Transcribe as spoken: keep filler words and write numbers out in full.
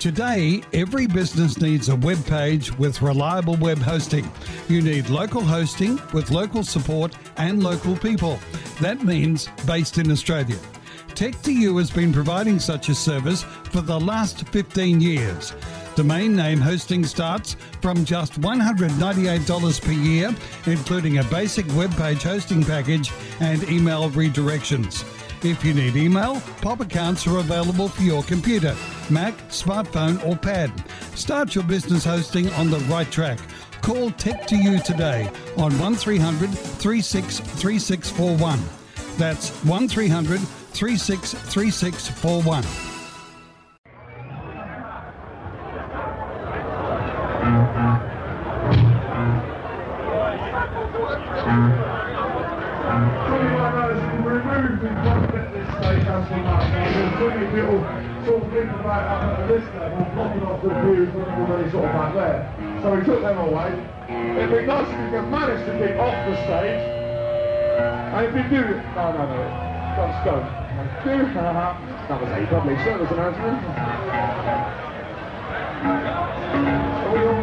Today, every business needs a web page with reliable web hosting. You need local hosting with local support and local people. That means based in Australia. tech to you has been providing such a service for the last fifteen years. Domain name hosting starts from just one hundred ninety-eight dollars per year, including a basic web page hosting package and email redirections. If you need email, pop accounts are available for your computer, Mac, smartphone or pad. Start your business hosting on the right track. Call tech to you today on one three hundred, three six three six four one. That's one three hundred, three six three six four one. Sort of people back up at this level, blocking off the views when everybody's sort of back there. So we took them away. It'd be nice if you could manage to keep off the stage. And if you do, no, no, no, don't stone. Thank you. That was a public service announcement. Are we all